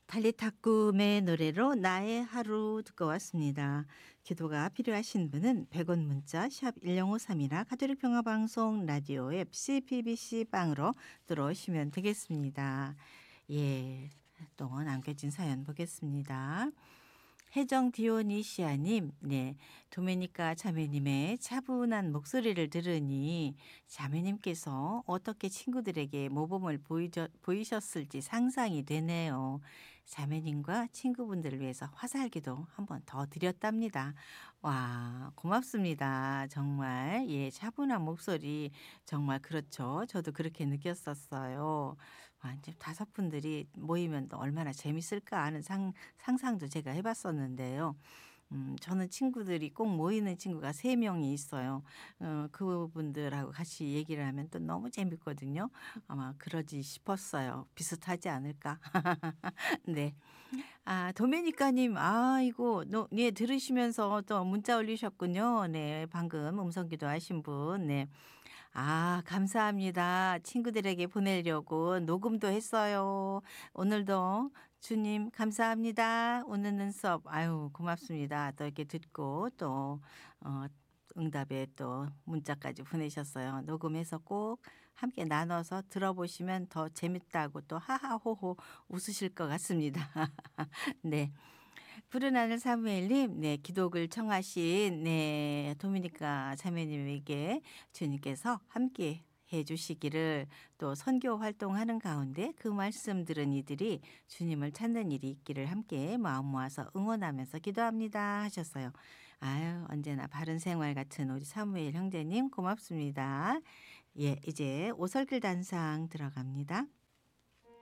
달리타꿈의 노래로 나의 하루 듣고 왔습니다. 기도가 필요하신 분은 100원 문자 샵 1053이나 가톨릭 평화방송 라디오 앱 CBBC 빵으로 들어오시면 되겠습니다. 예, 또 남겨진 사연 보겠습니다. 혜정 디오니시아님, 네, 도메니카 자매님의 차분한 목소리를 들으니 자매님께서 어떻게 친구들에게 모범을 보이셨을지 상상이 되네요. 자매님과 친구분들을 위해서 화살기도 한번 더 드렸답니다. 와, 고맙습니다. 정말, 예, 차분한 목소리 정말 그렇죠. 저도 그렇게 느꼈었어요. 와, 이제 5분들이 모이면 또 얼마나 재밌을까 하는 상상도 제가 해봤었는데요. 저는 친구들이 꼭 모이는 친구가 3명이 있어요. 그분들하고 같이 얘기를 하면 또 너무 재밌거든요. 아마 그러지 싶었어요. 비슷하지 않을까? 네. 아, 도메니카님, 아이고, 네, 들으시면서 또 문자 올리셨군요. 네, 방금 음성기도 하신 분. 네. 아, 감사합니다. 친구들에게 보내려고 녹음도 했어요. 오늘도 주님 감사합니다. 오늘은 수업 아유 고맙습니다. 또 이렇게 듣고 또 응답에 또 문자까지 보내셨어요. 녹음해서 꼭 함께 나눠서 들어보시면 더 재밌다고 또 하하호호 웃으실 것 같습니다. 네. 푸른 하늘 사무엘님, 네, 기독을 청하신, 네, 도미니카 자매님에게 주님께서 함께 해 주시기를 또 선교 활동하는 가운데 그 말씀 들은 이들이 주님을 찾는 일이 있기를 함께 마음 모아서 응원하면서 기도합니다 하셨어요. 아유, 언제나 바른 생활 같은 우리 사무엘 형제님 고맙습니다. 예, 이제 오설길 단상 들어갑니다.